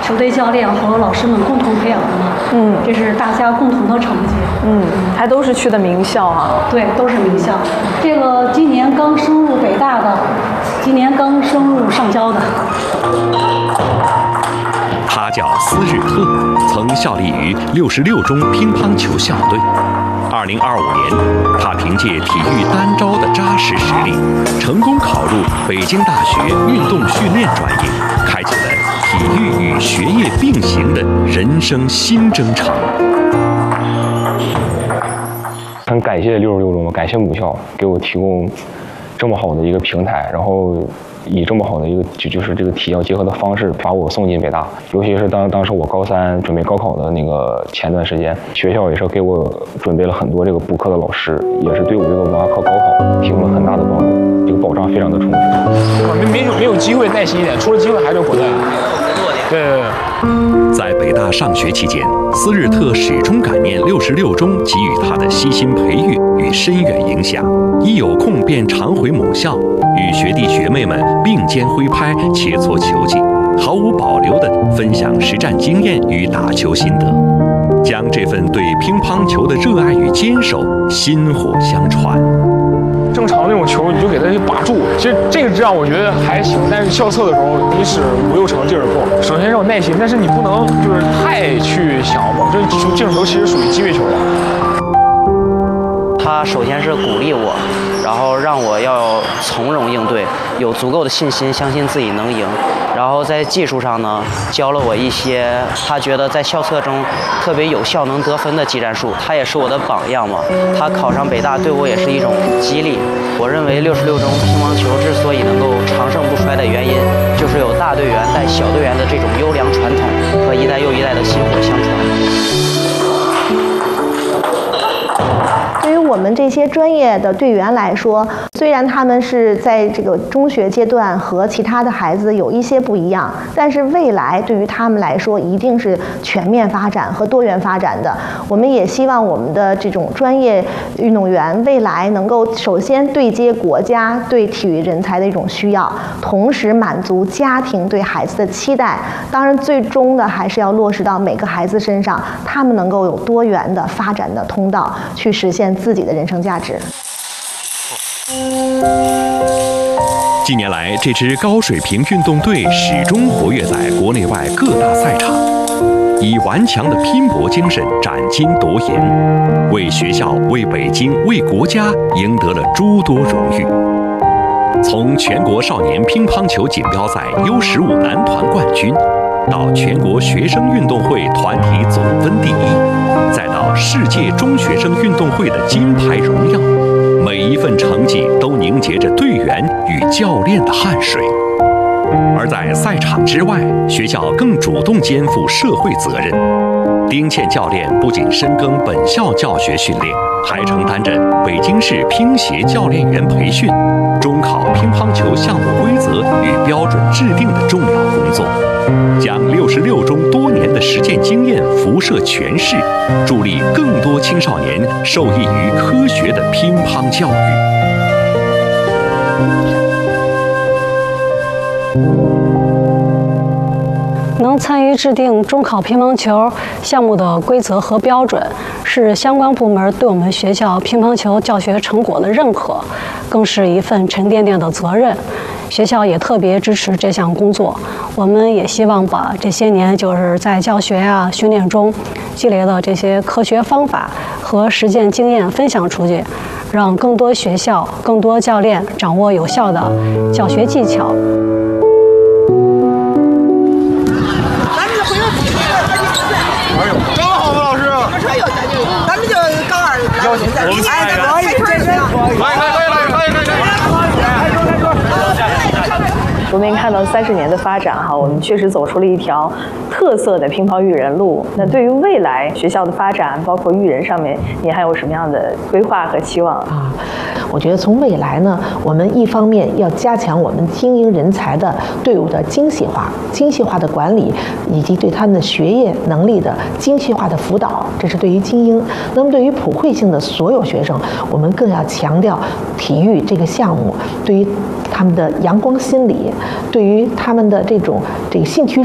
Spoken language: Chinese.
球队教练和老师们共同培养的嘛。这是大家共同的成绩。 还都是去的名校哈。 对，都是名校。这个今年刚升入北大的，今年刚升入上交的。 他叫斯日特，曾效力于66中乒乓球校队。2025年，他凭借体育单招的扎实实力，成功考入北京大学运动训练专业，开启了体育与学业并行的人生新征程。 很感谢66中，感谢母校给我提供这么好的一个平台，然后以这么好的一个就是这个体教结合的方式把我送进北大。尤其是当时我高3准备高考的那个前段时间，学校也是给我准备了很多这个补课的老师，也是对我这个文化课高考提供了很大的帮助，这个保障非常的充分。 没有机会，耐心一点，出了机会还是滚蛋。对。 在北大上学期间，斯日特始终感念66中给予他的悉心培育与深远影响，一有空便常回母校，与学弟学妹们并肩挥拍，切磋球技，毫无保留地分享实战经验与打球心得，将这份对乒乓球的热爱与坚守薪火相传。 正常那种球你就给它把住，其实这个这样我觉得还行，但是校测的时候你使5、6成劲儿够。首先是有耐心，但是你不能就是太去想吧，这种球其实属于机会球了。 他首先是鼓励我，然后让我要从容应对，有足够的信心，相信自己能赢。然后在技术上呢，教了我一些他觉得在校测中特别有效能得分的技战术。他也是我的榜样嘛，他考上北大对我也是一种激励。我认为66中乒乓球之所以能够长盛不衰的原因，就是有大队员带小队员的这种优良传统和一代又一代的薪火相传。 对于我们这些专业的队员来说，虽然他们是在这个中学阶段和其他的孩子有一些不一样，但是未来对于他们来说一定是全面发展和多元发展的。我们也希望我们的这种专业运动员未来能够首先对接国家对体育人才的一种需要，同时满足家庭对孩子的期待。当然，最终的还是要落实到每个孩子身上，他们能够有多元的发展的通道，去实现自己的人生价值。 近年来，这支高水平运动队始终活跃在国内外各大赛场，以顽强的拼搏精神斩金夺银，为学校、为北京、为国家赢得了诸多荣誉。从全国少年乒乓球锦标赛U15男团冠军，到全国学生运动会团体总分第1，再到世界中学生运动会的金牌荣耀，每一份成绩都凝结着队员与教练的汗水。而在赛场之外，学校更主动肩负社会责任。丁倩教练不仅深耕本校教学训练，还承担着北京市乒协教练员培训、中考乒乓球项目规则与标准制定的重要工作，将66中多年的实践经验辐射全市，助力更多青少年受益于科学的乒乓教育。 能参与制定中考乒乓球项目的规则和标准，是相关部门对我们学校乒乓球教学成果的认可，更是一份沉甸甸的责任。学校也特别支持这项工作，我们也希望把这些年就是在教学训练中积累的这些科学方法和实践经验分享出去，让更多学校、更多教练掌握有效的教学技巧。 刚好吗，老师？ 咱们就高二来比赛， 昨天看到30年的发展哈，我们确实走出了一条特色的乒乓育人路。那对于未来学校的发展，包括育人上面，你还有什么样的规划和期望啊？ 我觉得从未来呢，我们一方面要加强我们精英人才的队伍的精细化的管理，以及对他们的学业能力的精细化的辅导，这是对于精英。那么对于普惠性的所有学生，我们更要强调体育这个项目对于他们的阳光心理，对于他们的这个兴趣